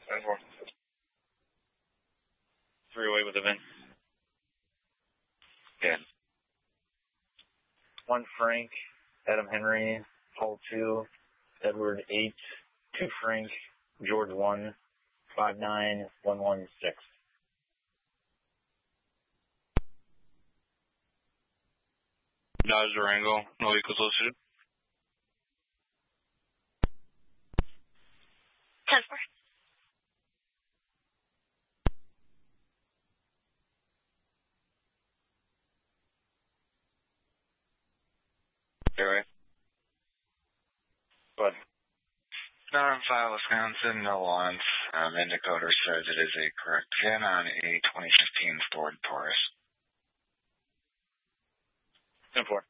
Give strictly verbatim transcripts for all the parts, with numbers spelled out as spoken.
ten four. Three-way with the V I N. Again. One Frank, Adam Henry, Paul two, Edward eight, two Frank, George one, five nine, one one six. Dodge Durango, no vehicles listed. ten four. Anyway. But Nine five, Wisconsin, no wants. Um, Indicator says it is a correct V I N on a twenty fifteen Ford Taurus. ten four.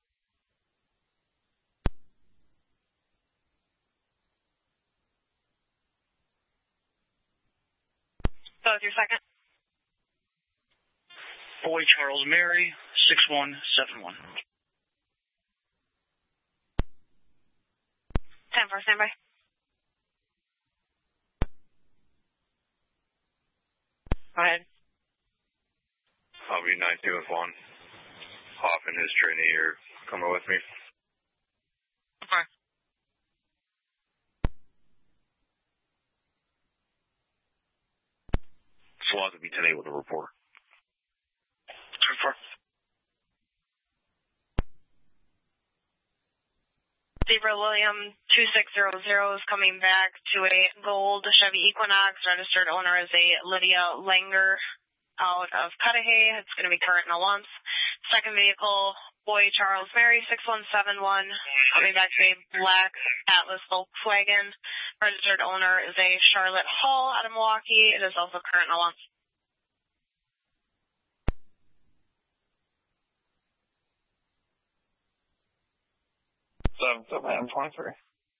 That was your second? Boy Charles Mary, six one seven one. ten four, standby. Go ahead. I'll be nine two with one. Hoff and his trainee are coming with me. Okay. SWAT will be today with a report. ten four. Zebra William two six zero zero is coming back to a gold Chevy Equinox. Registered owner is a Lydia Langer out of Cudahy. It's going to be current in Alonce. Second vehicle, Boy Charles Mary six one seven one, coming back to a black Atlas Volkswagen. Registered owner is a Charlotte Hall out of Milwaukee. It is also current in Alonce. seven seven twenty-three.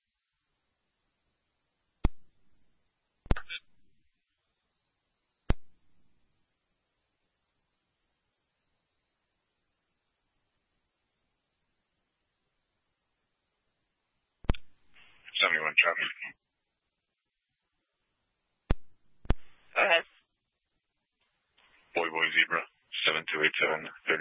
seventy-one traffic. Go ahead. Boy Boy Zebra, seven two eight seven,